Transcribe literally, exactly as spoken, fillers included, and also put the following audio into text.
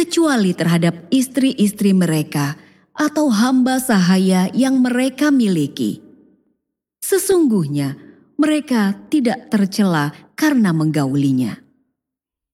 kecuali terhadap istri-istri mereka atau hamba sahaya yang mereka miliki. Sesungguhnya mereka tidak tercela karena menggaulinya.